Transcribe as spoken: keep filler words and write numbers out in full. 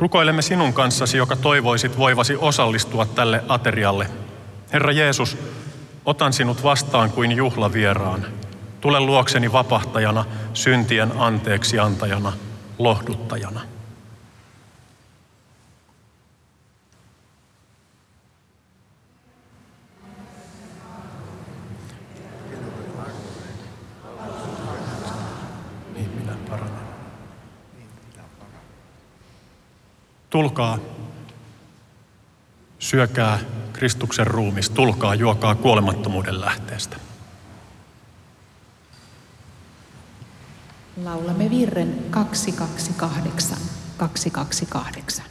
Rukoilemme sinun kanssasi, joka toivoisit voivasi osallistua tälle aterialle. Herra Jeesus, otan sinut vastaan kuin juhlavieraan. Tule luokseni vapahtajana, syntien anteeksi antajana, lohduttajana. Tulkaa, syökää Kristuksen ruumis, tulkaa, juokaa kuolemattomuuden lähteestä. Laulamme virren kaksi kaksi kahdeksan, kaksi kaksi kahdeksan.